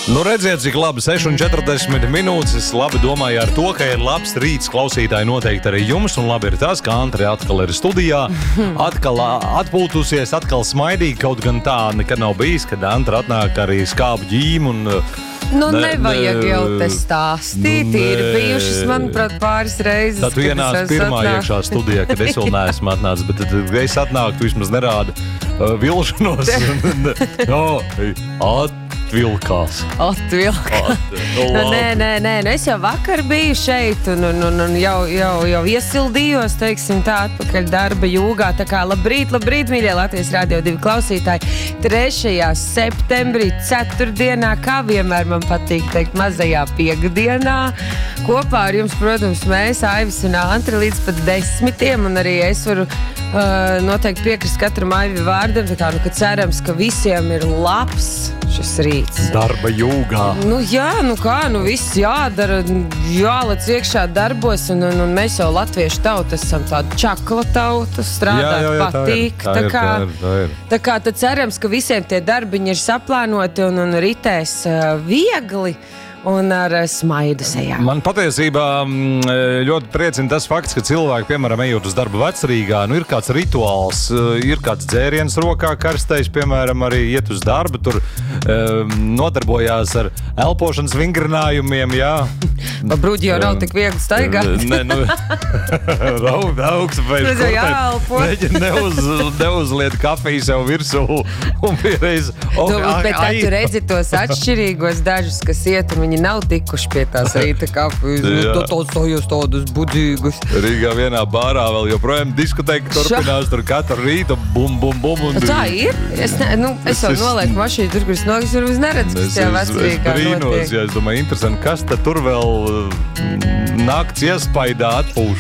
Nu, redziet, cik labi 6:40 minūtes. Es labi domāju ar to, ka ir labs rīts klausītāji noteikti arī jums. Un labi ir tas, ka Antre atkal ir studijā, atkal atpūtusies, atkal smaidīgi. Kaut gan tā nekad nav bijis, kad Antre atnāk arī skābu ģīmu un... Nu, nevajag jau te stāstīt. Ir bijušas, manuprāt, pāris reizes. Tad tu ienāc pirmā iekšā studijā, kad es vēl neesmu atnācis. Bet tad, kad es atnāku, tu vismaz nerāda vilšanos. Atvilkās. Nē. Es jau vakar biju šeit un jau iesildījos, teiksim tā, atpakaļ darba jūgā. Tā kā labrīt, mīļie Latvijas Radio 2 klausītāji. 3. septembrī, ceturtdienā, kā vienmēr man patīk teikt, mazajā piekdienā. Kopā ar jums, protams, mēs, Aivis un Antre, līdz pat 10. Un arī es varu noteikti piekrist katram Aivi vārdam. Tā kā, ka cerams, ka visiem ir labs šis rīts. Darba jūgā. Viss jādara, jālec iekšā darbos, un mēs jau latviešu tauta esam tāda čakla tauta, strādāt patīk. Tā kā tad cerams, ka visiem tie darbiņi ir saplānoti un ritēs viegli. Un ar smaidu sejā. Man patiesībā ļoti priecina tas fakts, ka cilvēki, piemēram, ejot uz darbu Vecrīgā, ir kāds rituāls, ir kāds dzēriens rokā karstais, piemēram, arī iet uz darbu, tur nodarbojās ar elpošanas vingrinājumiem, jā. Bruģi jau nav tik viegli staigāt. Augstu pēc neuzliet kafiju sev virsū un pierreiz. Bet tad tu redzi tos atšķirīgos dažus, kas iet un viņi nav tikuši pie tās rīta kafijas. Jūs tādus budzīgus. Rīgā vienā bārā vēl joprojām diskoteka turpinās tur katru rītu bum. Tā ir? Es jau nolieku mašīnu tur, kuras nogas varbūt neredz, kas tajā Vecrīgā notiek. Es domāju, interesanti, kas tad tur vēl nakts iespaidā atpūš.